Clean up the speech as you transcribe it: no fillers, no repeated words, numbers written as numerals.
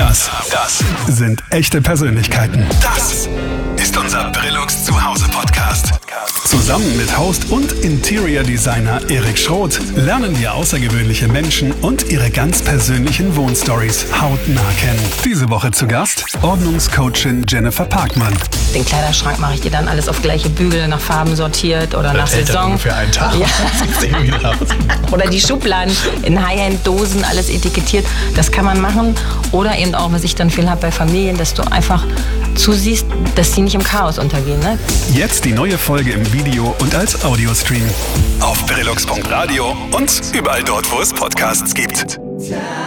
Das sind echte Persönlichkeiten. Das ist unser Brillux Zuhause-Podcast. Zusammen mit Host und Interior Designer Erik Schroth lernen wir außergewöhnliche Menschen und ihre ganz persönlichen Wohnstories hautnah kennen. Diese Woche zu Gast Ordnungscoachin Jennifer Parkmann. Den Kleiderschrank mache ich dir dann alles auf gleiche Bügel, nach Farben sortiert oder nach Saison. Für einen Tag. Ja. Wieder aus. Oder die Schubladen in High-End-Dosen, alles etikettiert. Das kann man machen. Oder eben auch, was ich dann viel habe bei Familien, dass du einfach zusiehst, dass die nicht im Chaos untergehen. Ne? Jetzt die neue Folge im Video und als Audiostream. Auf brillux.radio und überall dort, wo es Podcasts gibt.